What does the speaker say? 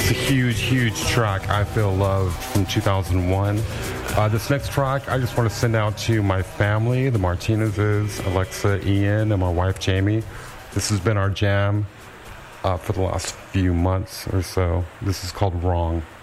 It's a huge, huge track, I Feel Love, from 2001. This next track, I just want to send out to my family, the Martinezes, Alexa, Ian, and my wife, Jamie. This has been our jam for the last few months or so. This is called Wrong.